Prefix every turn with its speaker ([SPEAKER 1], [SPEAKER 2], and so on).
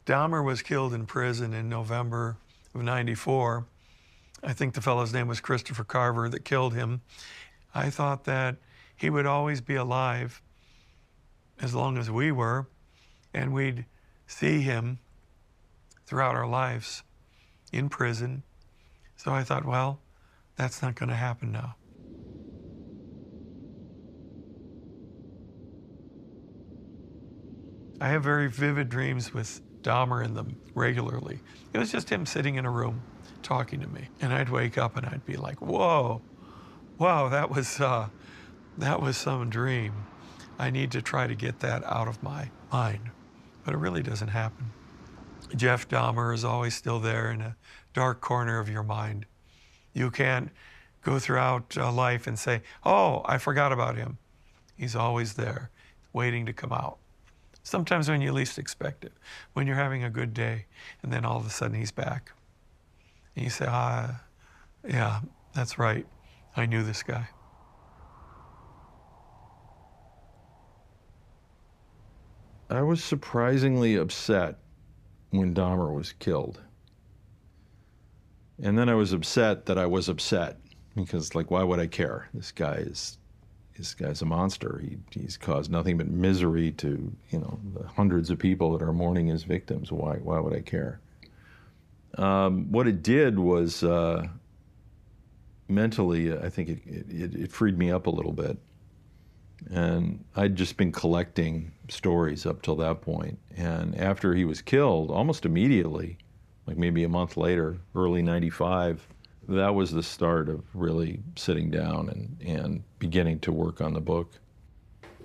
[SPEAKER 1] Dahmer was killed in prison in November of '94. I think the fellow's name was Christopher Carver that killed him. I thought that he would always be alive as long as we were, and we'd see him throughout our lives in prison. So I thought, well, that's not going to happen now. I have very vivid dreams with Dahmer in them regularly. It was just him sitting in a room talking to me, and I'd wake up and I'd be like, whoa, wow, that was some dream. I need to try to get that out of my mind, but it really doesn't happen. Jeff Dahmer is always still there in a dark corner of your mind. You can't go throughout life and say, oh, I forgot about him. He's always there, waiting to come out. Sometimes when you least expect it, when you're having a good day, and then all of a sudden he's back. And you say, yeah, that's right. I knew this guy.
[SPEAKER 2] I was surprisingly upset when Dahmer was killed. And then I was upset that I was upset, because, like, why would I care? This guy's a monster. He's caused nothing but misery to, the hundreds of people that are mourning his victims. Why would I care? What it did was, mentally, I think it freed me up a little bit. And I'd just been collecting stories up till that point. And after he was killed, almost immediately, like maybe a month later, early '95, that was the start of really sitting down and beginning to work on the book.